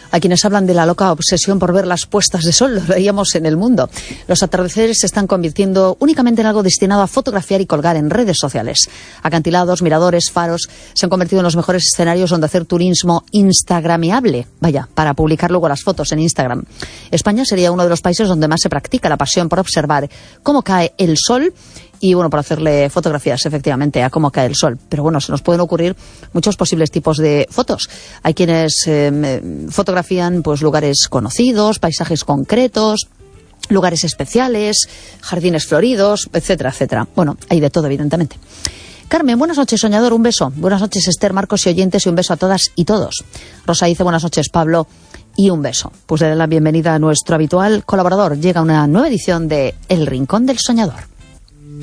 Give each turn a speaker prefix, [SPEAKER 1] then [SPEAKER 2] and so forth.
[SPEAKER 1] Hay quienes hablan de la loca obsesión por ver las puestas de sol, lo veíamos en El Mundo. Los atardeceres se están convirtiendo únicamente en algo destinado a fotografiar y colgar en redes sociales. Acantilados, miradores, faros se han convertido en los mejores escenarios donde hacer turismo instagrameable, para publicar luego las fotos en Instagram. España sería uno de los países donde más se practica la pasión por observar cómo cae el sol y por hacerle fotografías efectivamente a cómo cae el sol. Pero se nos pueden ocurrir muchos posibles tipos de fotos. Hay quienes fotografían lugares conocidos, paisajes concretos, lugares especiales, jardines floridos, etcétera, etcétera. Hay de todo, evidentemente. Carmen, buenas noches, soñador, un beso. Buenas noches, Esther, Marcos y oyentes, y un beso a todas y todos. Rosa dice, buenas noches, Pablo, y un beso. Pues le doy la bienvenida a nuestro habitual colaborador. Llega una nueva edición de El Rincón del Soñador.